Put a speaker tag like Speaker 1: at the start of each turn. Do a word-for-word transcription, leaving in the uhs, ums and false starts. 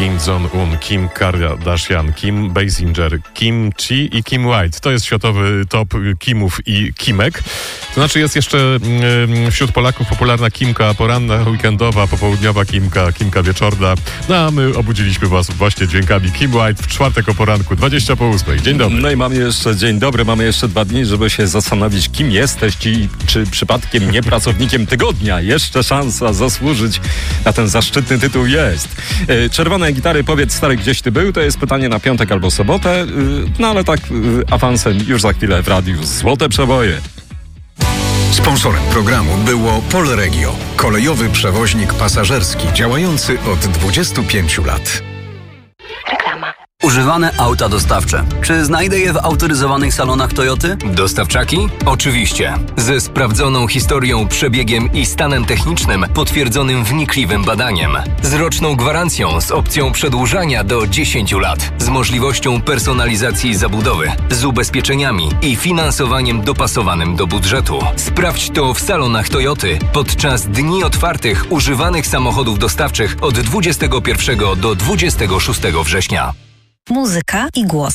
Speaker 1: Kim Jong-un, Kim Kardashian, Kim Basinger, Kim Chi i Kim White. To jest światowy top Kimów i Kimek. To znaczy jest jeszcze y, wśród Polaków popularna Kimka poranna, weekendowa, popołudniowa Kimka, Kimka wieczorna. No a my obudziliśmy was właśnie dźwiękami Kim White w czwartek o poranku, dwadzieścia po ósmej. Dzień dobry.
Speaker 2: No i mamy jeszcze dzień dobry, mamy jeszcze dwa dni, żeby się zastanowić, kim jesteś i czy przypadkiem nie pracownikiem tygodnia. Jeszcze szansa zasłużyć na ten zaszczytny tytuł jest. Yy, czerwone gitary, powiedz stary, gdzieś ty był? To jest pytanie na piątek albo sobotę. Yy, no ale tak yy, awansem już za chwilę w radiu Złote Przeboje.
Speaker 3: Sponsorem programu było Polregio, kolejowy przewoźnik pasażerski działający od dwudziestu pięciu lat.
Speaker 4: Reklama. Używane auta dostawcze. Czy znajdę je w autoryzowanych salonach Toyoty?
Speaker 5: Dostawczaki? Oczywiście. Ze sprawdzoną historią, przebiegiem i stanem technicznym potwierdzonym wnikliwym badaniem. Z roczną gwarancją z opcją przedłużania do dziesięciu lat. Z możliwością personalizacji zabudowy. Z ubezpieczeniami i finansowaniem dopasowanym do budżetu. Sprawdź to w salonach Toyoty podczas dni otwartych używanych samochodów dostawczych od dwudziestego pierwszego do dwudziestego szóstego września.
Speaker 6: Muzyka i głos.